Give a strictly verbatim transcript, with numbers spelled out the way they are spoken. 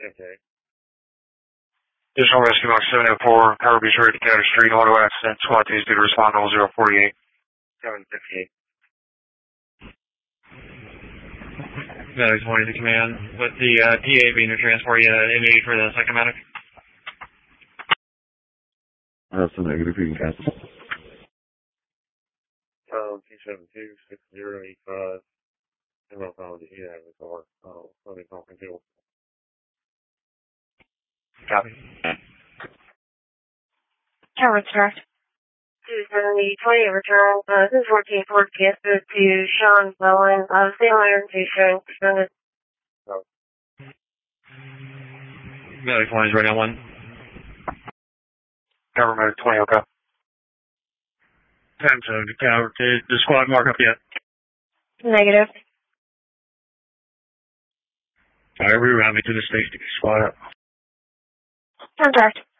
Okay. Additional rescue box seven oh four, Power Beach Road, Decatur Street, auto accident, SWAT teams due to respond to zero forty-eight, seven fifty-eight. Medics morning to command, with the uh, D A being to transport you uh, M eighty for the second medic. That's a negative, you can cancel. Um, two seven two, six zero eight five, and I'll call the E A in the car. Oh, let me call control. Copy. Tower Track. two seventy, twenty return, uh, this is fourteen Ford Fiesta to Sean Bowen, uh, same iron two showing suspended. Oh. Medic one is right on one. Cover medic twenty, okay. ten seven, cover, did the squad mark up yet? Negative. Alright, reroute me to the station, squad up. Contact.